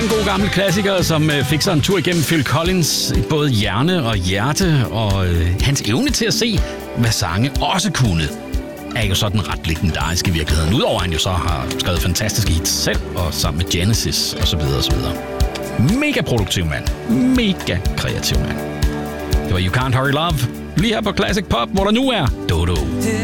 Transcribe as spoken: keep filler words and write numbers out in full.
En god gammel klassiker, som fik sig en tur igennem Phil Collins, både hjerne og hjerte, og øh, hans evne til at se, hvad sange også kunne, er jo sådan ret legendarisk i virkeligheden. Udover at han jo så har skrevet fantastiske hits selv, og sammen med Genesis osv. osv. Mega produktiv mand. Mega kreativ mand. Det var You Can't Hurry Love, lige her på Classic Pop, hvor der nu er Dodo.